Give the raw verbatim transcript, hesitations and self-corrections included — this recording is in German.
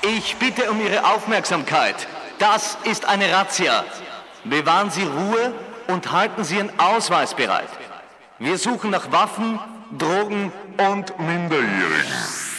Ich bitte um Ihre Aufmerksamkeit. Das ist eine Razzia. Bewahren Sie Ruhe und halten Sie Ihren Ausweis bereit. Wir suchen nach Waffen, Drogen und Minderjährigen.